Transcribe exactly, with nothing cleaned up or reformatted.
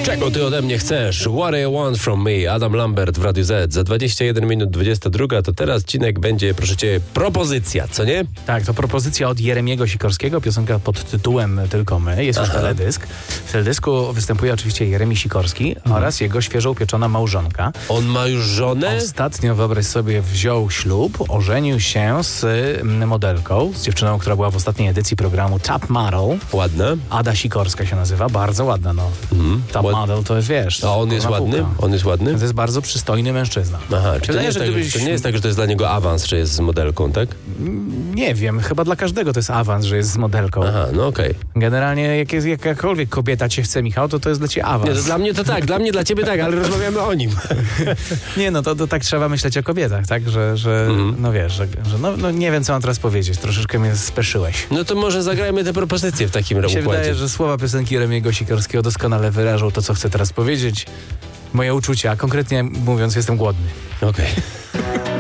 Czego ty ode mnie chcesz? What do you want from me? Adam Lambert w Radiu Z. Za dwadzieścia jeden minut dwudziesta druga, to teraz odcinek będzie, proszę cię, propozycja, co nie? Tak, to propozycja od Jeremiego Sikorskiego, piosenka pod tytułem Tylko my. Jest już teledysk. W teledysku występuje oczywiście Jeremi Sikorski hmm. oraz jego świeżo upieczona małżonka. On ma już żonę? Ostatnio, wyobraź sobie, wziął ślub, ożenił się z modelką, z dziewczyną, która była w ostatniej edycji programu Top Model. Ładna? Ada Sikorska się nazywa, bardzo ładna, no. Hmm. Top Ład... Model to jest, wiesz... A on jest ładny? Półka. On jest ładny? To jest bardzo przystojny mężczyzna. Aha, czy to, Wydaje, nie jest że tak, gdybyś... to nie jest tak, że to jest dla niego awans, że jest z modelką, tak? Nie wiem, chyba dla każdego to jest awans, że jest z modelką. Aha, no okej. Okay. Generalnie jak jest, jakakolwiek kobieta cię chce, Michał, to to jest dla ciebie awans. Nie, to dla mnie to tak, dla mnie, dla ciebie tak, ale rozmawiamy o nim. Nie, no to, to tak trzeba myśleć o kobietach, tak? Że, że mm. no wiesz, że, że no, no nie wiem, co mam teraz powiedzieć. Troszeczkę mnie speszyłeś. No to może zagrajmy te propozycje w takim razie. Mi się wydaje, że słowa piosenki Jeremiego Sikorskiego doskonale wyrażą to, co chcę teraz powiedzieć. Moje uczucia, konkretnie mówiąc, jestem głodny. Okej. Okay.